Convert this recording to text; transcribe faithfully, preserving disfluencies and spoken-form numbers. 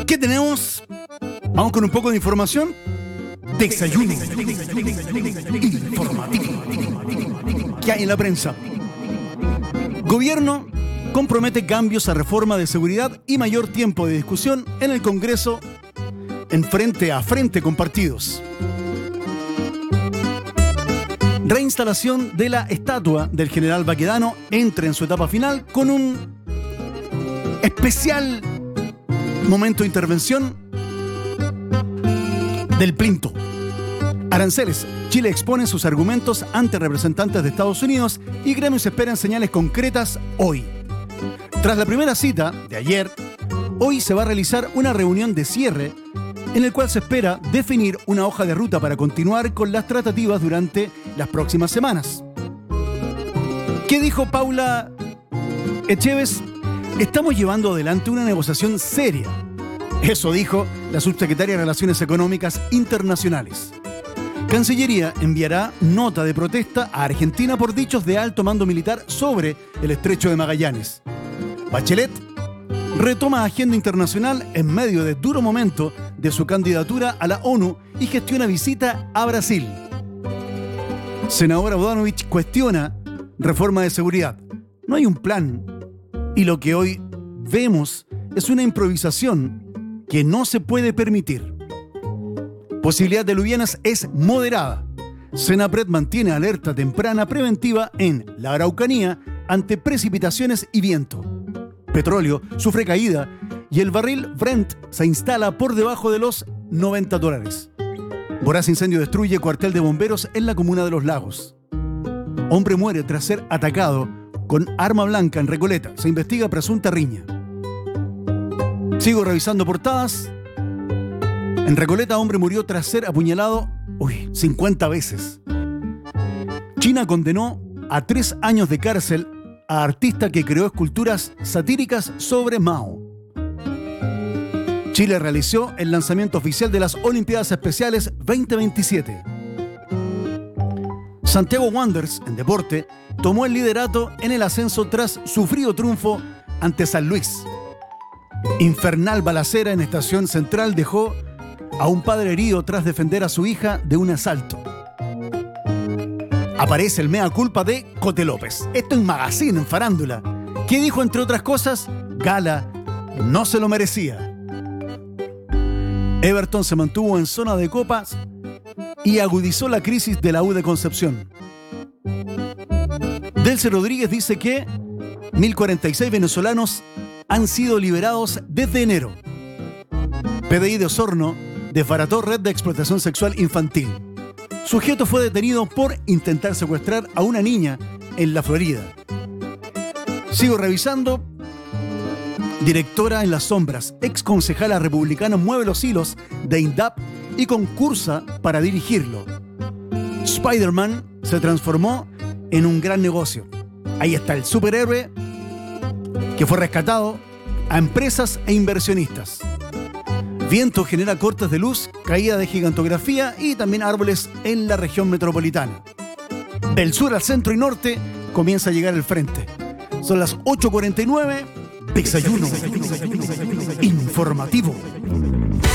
¿Qué tenemos? Vamos con un poco de información. Desayuno informativo. ¿Qué hay en la prensa? Gobierno compromete cambios a reforma de seguridad y mayor tiempo de discusión en el Congreso en frente a frente con partidos. Reinstalación de la estatua del general Baquedano entra en su etapa final con un especial momento de intervención del Plinto. Aranceles. Chile expone sus argumentos ante representantes de Estados Unidos y gremios esperan señales concretas hoy. Tras la primera cita de ayer, hoy se va a realizar una reunión de cierre en el cual se espera definir una hoja de ruta para continuar con las tratativas durante las próximas semanas. ¿Qué dijo Paula Echeves? Estamos llevando adelante una negociación seria. Eso dijo la subsecretaria de Relaciones Económicas Internacionales. Cancillería enviará nota de protesta a Argentina por dichos de alto mando militar sobre el Estrecho de Magallanes. Bachelet retoma agenda internacional en medio de duro momento de su candidatura a la ONU y gestiona visita a Brasil. Senadora Bodanovich cuestiona reforma de seguridad. No hay un plan y lo que hoy vemos es una improvisación que no se puede permitir. Posibilidad de lluvias es moderada. Senapred mantiene alerta temprana preventiva en la Araucanía ante precipitaciones y viento. Petróleo sufre caída y el barril Brent se instala por debajo de los noventa dólares. Voraz incendio destruye cuartel de bomberos en la comuna de Los Lagos. Hombre muere tras ser atacado con arma blanca en Recoleta. Se investiga presunta riña. Sigo revisando portadas. En Recoleta, hombre murió tras ser apuñalado uy, cincuenta veces. China condenó a tres años de cárcel a artista que creó esculturas satíricas sobre Mao. Chile realizó el lanzamiento oficial de las Olimpiadas Especiales veinte veintisiete. Santiago Wanderers, en deporte, tomó el liderato en el ascenso tras su frío triunfo ante San Luis. Infernal balacera en Estación Central dejó a un padre herido tras defender a su hija de un asalto. Aparece el mea culpa de Cote López. Esto en Magazine, en Farándula. ¿Qué dijo, entre otras cosas? Gala no se lo merecía. Everton se mantuvo en zona de copas y agudizó la crisis de la U de Concepción. Delce Rodríguez dice que mil cuarenta y seis venezolanos han sido liberados desde enero. P D I de Osorno desbarató red de explotación sexual infantil. Sujeto fue detenido por intentar secuestrar a una niña en la Florida. Sigo revisando. Directora en las sombras, ex concejala republicana mueve los hilos de INDAP y concursa para dirigirlo. Spider-Man se transformó en un gran negocio. Ahí está el superhéroe que fue rescatado a empresas e inversionistas. Viento genera cortes de luz, caída de gigantografía y también árboles en la región metropolitana. Del sur al centro y norte comienza a llegar el frente. Son las ocho cuarenta y nueve. Desayuno informativo.